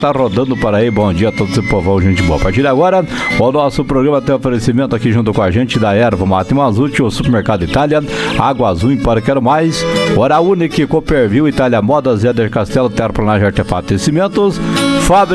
Tá rodando para aí, bom dia a todos esse povão, gente boa. A partir de agora, o nosso programa tem oferecimento aqui junto com a gente da Erva Mate Mazuti, o Supermercado Itália, Água Azul, Empório Quero Mais, Hora Única, Cooperville, Itália Modas, Éder Castelo, Terraplanagem, Artefatos e Cimentos, Fábrica